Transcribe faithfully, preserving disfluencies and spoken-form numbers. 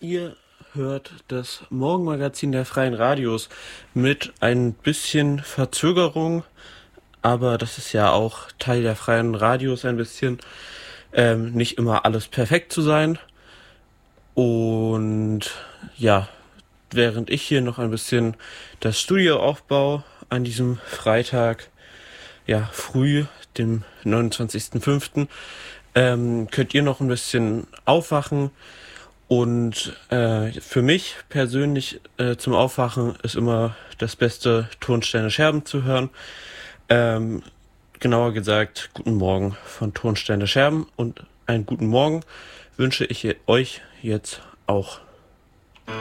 Ihr hört das Morgenmagazin der Freien Radios mit ein bisschen Verzögerung, aber das ist ja auch Teil der Freien Radios ein bisschen, ähm, nicht immer alles perfekt zu sein. Und ja, während ich hier noch ein bisschen das Studio aufbaue an diesem Freitag, ja, früh, dem neunundzwanzigsten fünften, ähm, könnt ihr noch ein bisschen aufwachen. Und äh, für mich persönlich äh, zum Aufwachen ist immer das Beste, Tonsteine Scherben zu hören. Ähm, Genauer gesagt, guten Morgen von Tonsteine Scherben, und einen guten Morgen wünsche ich euch jetzt auch.